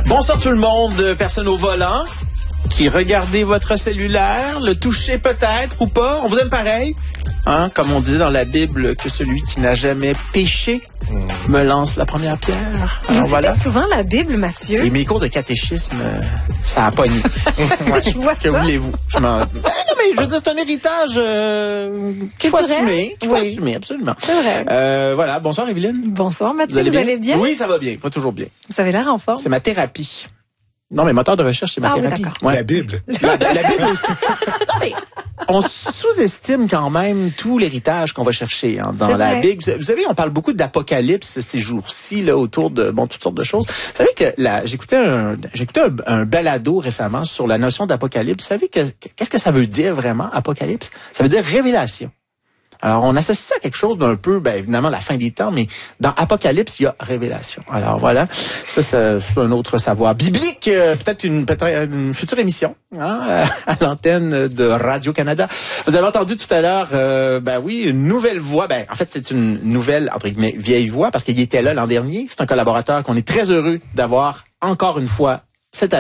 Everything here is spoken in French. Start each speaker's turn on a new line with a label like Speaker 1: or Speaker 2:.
Speaker 1: Bonsoir tout le monde, personne au volant, qui regardez votre cellulaire, le touchez peut-être ou pas, on vous aime pareil. Hein, comme on dit dans la Bible, que celui qui n'a jamais péché me lance la première pierre. Alors
Speaker 2: voilà. Souvent la Bible, Mathieu.
Speaker 1: Et mes cours de catéchisme, ça a pogné. Ouais.
Speaker 2: Je vois
Speaker 1: que
Speaker 2: ça.
Speaker 1: Voulez-vous? Non, mais je veux dire, c'est un héritage qu'il faut assumer. Qu'il faut assumer, absolument.
Speaker 2: C'est vrai.
Speaker 1: Voilà. Bonsoir, Evelyne.
Speaker 2: Bonsoir, Mathieu. Vous allez bien?
Speaker 1: Oui, ça va bien. Pas toujours bien.
Speaker 2: Vous avez l'air en forme.
Speaker 1: C'est ma thérapie. Non, mais moteur de recherche, c'est ma thérapie.
Speaker 2: Oui,
Speaker 1: ouais.
Speaker 3: La Bible.
Speaker 1: La Bible aussi. Non, mais on sous-estime quand même tout l'héritage qu'on va chercher dans la Bible. Vous savez, on parle beaucoup d'Apocalypse ces jours-ci là autour de toutes sortes de choses. Vous savez que j'écoutais un balado récemment sur la notion d'Apocalypse. Vous savez qu'est-ce que ça veut dire vraiment, Apocalypse? Ça veut dire révélation. Alors, on associe ça à quelque chose d'un peu, évidemment, la fin des temps, mais dans Apocalypse, il y a révélation. Alors, voilà. Ça, c'est un autre savoir biblique. Peut-être une future émission, à l'antenne de Radio-Canada. Vous avez entendu tout à l'heure, une nouvelle voix. En fait, c'est une nouvelle, entre guillemets, vieille voix, parce qu'il était là l'an dernier. C'est un collaborateur qu'on est très heureux d'avoir encore une fois cette année.